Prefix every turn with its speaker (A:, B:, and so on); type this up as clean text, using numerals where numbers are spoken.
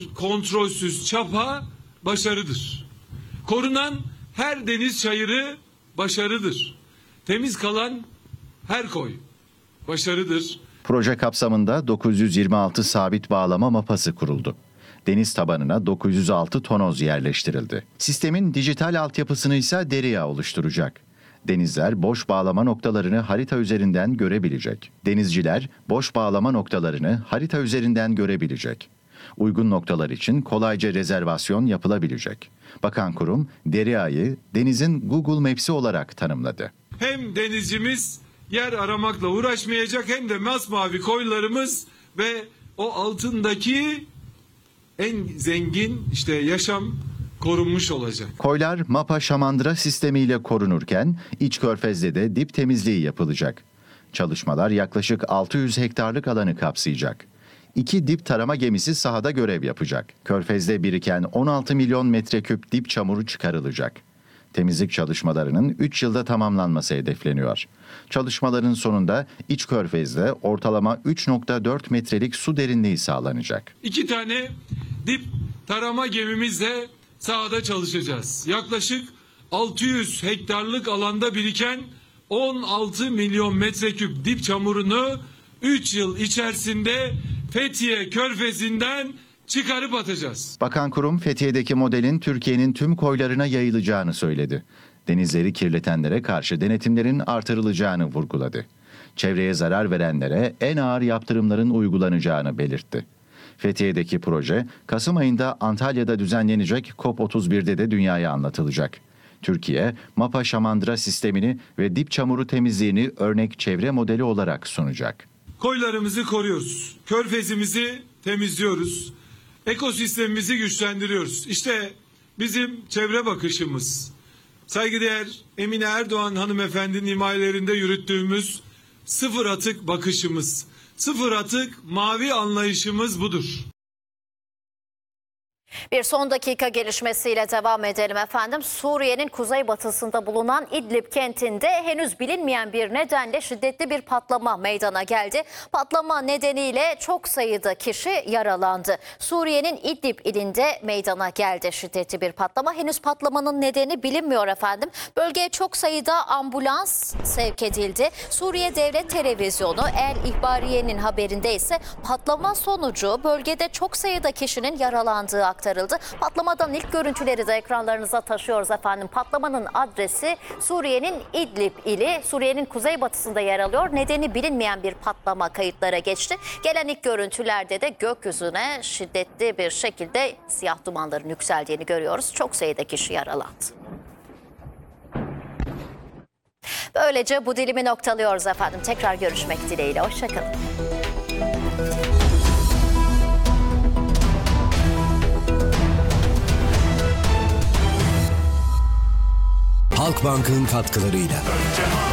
A: kontrolsüz çapa başarıdır. Korunan her deniz çayırı başarıdır. Temiz kalan her koy başarıdır.
B: Proje kapsamında 926 sabit bağlama mapası kuruldu. Deniz tabanına 906 tonoz yerleştirildi. Sistemin dijital altyapısını ise DERİA oluşturacak. Denizler boş bağlama noktalarını harita üzerinden görebilecek. Denizciler boş bağlama noktalarını harita üzerinden görebilecek. Uygun noktalar için kolayca rezervasyon yapılabilecek. Bakan kurum, DERİA'yı denizin Google Maps'i olarak tanımladı.
A: Hem denizcimiz yer aramakla uğraşmayacak hem de masmavi koylarımız ve o altındaki en zengin yaşam korunmuş olacak.
B: Koylar MAPA şamandıra sistemiyle korunurken iç körfezde de dip temizliği yapılacak. Çalışmalar yaklaşık 600 hektarlık alanı kapsayacak. 2 dip tarama gemisi sahada görev yapacak. Körfezde biriken 16 milyon metreküp dip çamuru çıkarılacak. Temizlik çalışmalarının 3 yılda tamamlanması hedefleniyor. Çalışmaların sonunda iç körfezde ortalama 3,4 metrelik su derinliği sağlanacak.
A: 2 tane dip tarama gemimizle sahada çalışacağız. Yaklaşık 600 hektarlık alanda biriken 16 milyon metreküp dip çamurunu 3 yıl içerisinde Fethiye Körfezi'nden çıkarıp atacağız.
B: Bakan kurum Fethiye'deki modelin Türkiye'nin tüm koylarına yayılacağını söyledi. Denizleri kirletenlere karşı denetimlerin artırılacağını vurguladı. Çevreye zarar verenlere en ağır yaptırımların uygulanacağını belirtti. Fethiye'deki proje, Kasım ayında Antalya'da düzenlenecek COP31'de de dünyaya anlatılacak. Türkiye, MAPA şamandıra sistemini ve dip çamuru temizliğini örnek çevre modeli olarak sunacak.
A: Koylarımızı koruyoruz, körfezimizi temizliyoruz, ekosistemimizi güçlendiriyoruz. İşte bizim çevre bakışımız. Saygıdeğer Emine Erdoğan hanımefendinin himayelerinde yürüttüğümüz sıfır atık bakışımız, sıfır atık mavi anlayışımız budur.
C: Bir son dakika gelişmesiyle devam edelim efendim. Suriye'nin kuzeybatısında bulunan İdlib kentinde henüz bilinmeyen bir nedenle şiddetli bir patlama meydana geldi. Patlama nedeniyle çok sayıda kişi yaralandı. Suriye'nin İdlib ilinde meydana geldi şiddetli bir patlama. Henüz patlamanın nedeni bilinmiyor efendim. Bölgeye çok sayıda ambulans sevk edildi. Suriye Devlet Televizyonu El İhbariye'nin haberinde ise patlama sonucu bölgede çok sayıda kişinin yaralandığı aktarıldı. Patlamadan ilk görüntüleri de ekranlarınıza taşıyoruz efendim. Patlamanın adresi Suriye'nin İdlib ili, Suriye'nin kuzeybatısında yer alıyor. Nedeni bilinmeyen bir patlama kayıtlara geçti. Gelen ilk görüntülerde de gökyüzüne şiddetli bir şekilde siyah dumanların yükseldiğini görüyoruz. Çok sayıda kişi yaralandı. Böylece bu dilimi noktalıyoruz efendim. Tekrar görüşmek dileğiyle. Hoşçakalın.
D: Halkbank'ın katkılarıyla.